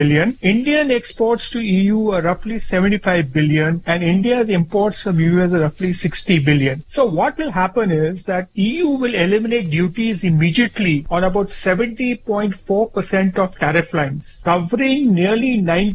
billion. Indian exports to EU are roughly 75 billion, and India's imports from US are roughly 60 billion. So what will happen is that EU will eliminate duties immediately on about 70.4% of tariff lines, covering nearly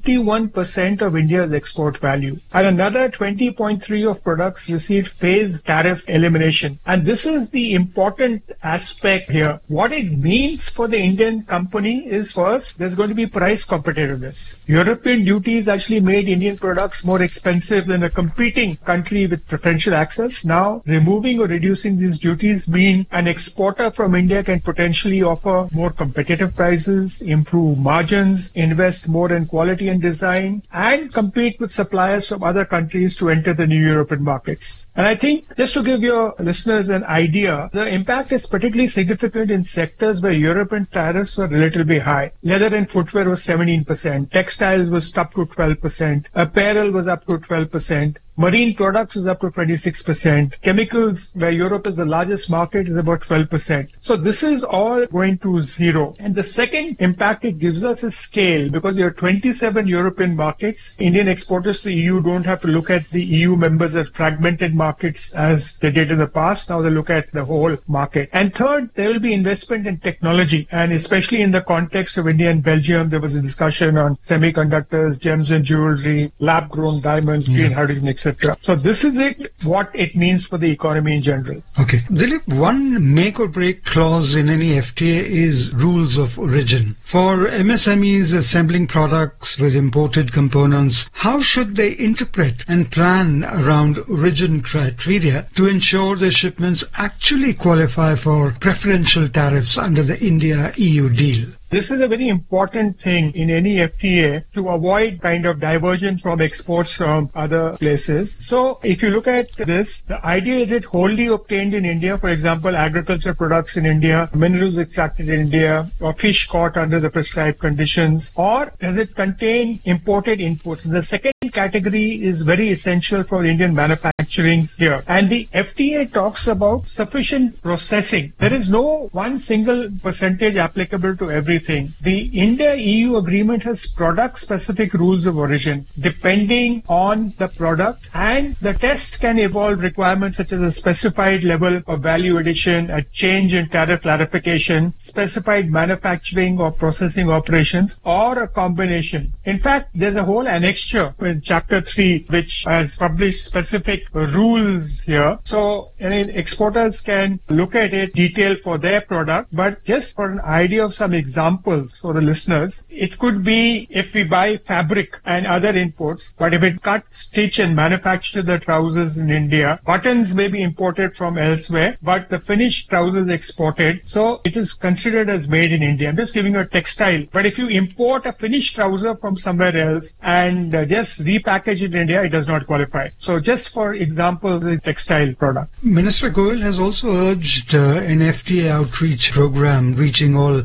91% of India's export value. And another 20.3 of products receive phased tariff elimination. And this is the important aspect here. What it means for the Indian company is, first, there's going to be price competitiveness. European duties actually made Indian products more expensive than a competing country with preferential access. Now, removing or reducing these duties mean an exporter from India can potentially offer more competitive prices, improve margins, invest more in quality and design, and compete with suppliers from other countries to enter the new European markets. And I think, just to give your listeners an idea, the impact is particularly significant in sectors where European tariffs were relatively high. Leather and footwear was 17%, textiles was up to 12%, apparel was up to 12%, marine products is up to 26%. Chemicals, where Europe is the largest market, is about 12%. So this is all going to zero. And the second impact it gives us is scale, because there are 27 European markets. Indian exporters to EU don't have to look at the EU members as fragmented markets as they did in the past. Now they look at the whole market. And third, there will be investment in technology. And especially in the context of India and Belgium, there was a discussion on semiconductors, gems and jewelry, lab-grown diamonds, green hydrogen, etc. So this is what it means for the economy in general. Okay. Dilip, one make or break clause in any FTA is rules of origin. For MSMEs assembling products with imported components, how should they interpret and plan around origin criteria to ensure their shipments actually qualify for preferential tariffs under the India-EU deal? This is a very important thing in any FTA to avoid kind of diversion from exports from other places. So if you look at this, the idea is it wholly obtained in India, for example, agriculture products in India, minerals extracted in India, or fish caught under the prescribed conditions, or does it contain imported inputs? The second category is very essential for Indian manufacturing here. And the FTA talks about sufficient processing. There is no one single percentage applicable to everything. The India-EU agreement has product-specific rules of origin depending on the product, and the test can involve requirements such as a specified level of value addition, a change in tariff clarification, specified manufacturing or processing operations, or a combination. In fact, there's a whole annexure in Chapter 3 which has published specific rules here. So exporters can look at it detailed for their product, but just for an idea of some examples for the listeners, it could be if we buy fabric and other inputs, but if it cut, stitch and manufacture the trousers in India, buttons may be imported from elsewhere, but the finished trousers exported, so it is considered as made in India. I'm just giving you a textile, but if you import a finished trouser from somewhere else and just repackage it in India, it does not qualify. So just for example, the textile product. Minister Goyal has also urged an FTA outreach program reaching all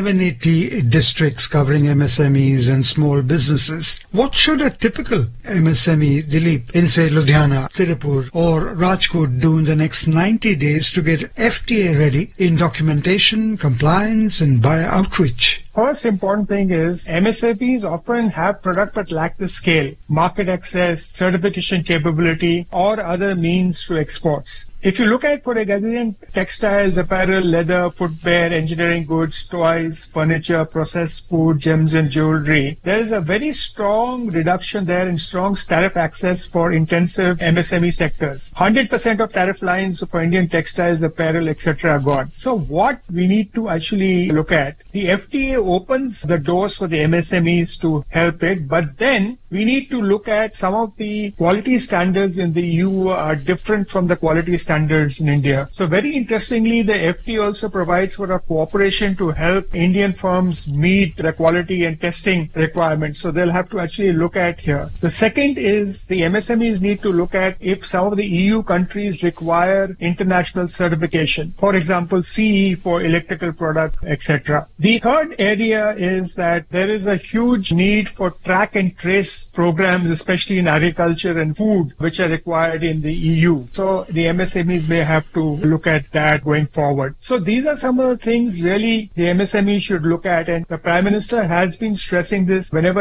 780 districts covering MSMEs and small businesses. What should a typical MSME, Dilip, in say Ludhiana, Tirupur or Rajkot do in the next 90 days to get FTA ready in documentation, compliance and buyer outreach? First important thing is MSMEs often have product but lack the scale, market access, certification capability, or other means to exports. If you look at, for example, textiles, apparel, leather, footwear, engineering goods, toys, furniture, processed food, gems and jewelry, there is a very strong reduction there in strong tariff access for intensive MSME sectors. 100% of tariff lines for Indian textiles, apparel, etc. are gone. So what we need to actually look at, the FTA opens the doors for the MSMEs to help it, but then we need to look at some of the quality standards in the EU are different from the quality standards in India. So very interestingly, the FTA also provides for a cooperation to help Indian firms meet the quality and testing requirements. So they'll have to actually look at here. The second is the MSMEs need to look at if some of the EU countries require international certification. For example, CE for electrical product, etc. The third area is that there is a huge need for track and trace tax programs, especially in agriculture and food, which are required in the EU. So the MSMEs may have to look at that going forward. So these are some of the things really the MSME should look at, and the Prime Minister has been stressing this whenever